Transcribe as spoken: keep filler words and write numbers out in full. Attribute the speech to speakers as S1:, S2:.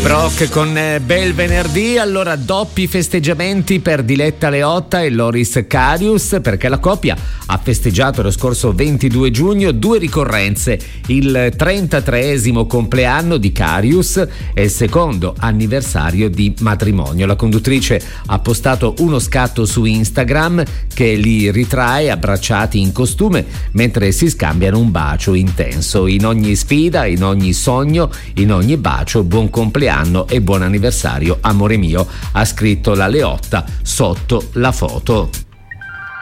S1: Brock con Bel Venerdì. Allora, doppi festeggiamenti per Diletta Leotta e Loris Karius, perché la coppia ha festeggiato lo scorso ventidue giugno due ricorrenze: il trentatreesimo compleanno di Karius e il secondo anniversario di matrimonio. La conduttrice ha postato uno scatto su Instagram che li ritrae abbracciati in costume mentre si scambiano un bacio intenso. In ogni sfida, in ogni sogno, in ogni bacio, buon compleanno e buon anniversario amore mio, ha scritto la Leotta sotto la foto.